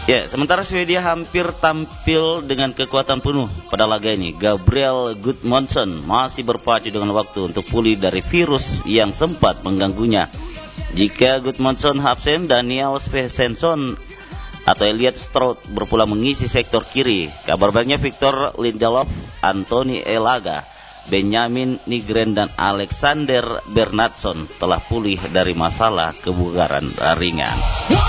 Ya, sementara Swedia hampir tampil dengan kekuatan penuh pada laga ini. Gabriel Gudmundsson masih berpacu dengan waktu untuk pulih dari virus yang sempat mengganggunya. Jika Gudmundsson absen, Daniel Svensson atau Elliot Strout berpulang mengisi sektor kiri. Kabar baiknya Victor Lindelof, Anthony Elaga, Benjamin Nygren dan Alexander Bernhardsson telah pulih dari masalah kebugaran ringan.